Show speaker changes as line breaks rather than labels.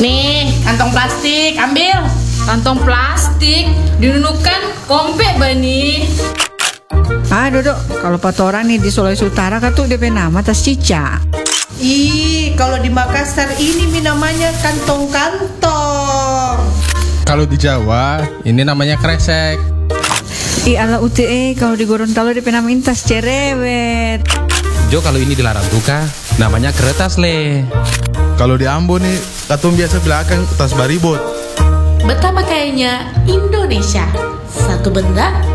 Nih, kantong plastik, ambil.
Kantong plastik dinunukan kompek bani.
Duduk, kalau patoran nih di Sulawesi Utara kan tuh DP nama tas cica.
Ih, kalau di Makassar ini namanya kantong-kantong.
Kalau di Jawa, ini namanya kresek.
Ala UTE, kalau di Gorontalo DP nama tas cerewet.
Jo, kalau ini dilarang tuka, namanya kertas le.
Kalau di Ambon nih, katong biasa belakang tas baribot.
Betapa kayaknya Indonesia. Satu benda